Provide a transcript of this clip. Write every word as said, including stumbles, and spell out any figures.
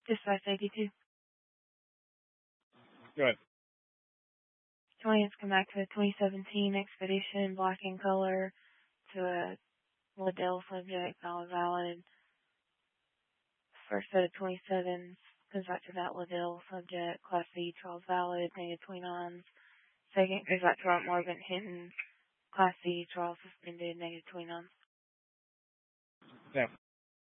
Dispatch eighty-two. Go ahead. twentieth, come back to a twenty seventeen Expedition, black in color, to a Liddell subject, not valid. First set of twenty-sevens goes back to that Liddell subject, Class C, trials valid, negative twenty-nines. Second goes back to Robert Morgan Hinton, Class C, trial suspended, negative twenty-nines. Yeah.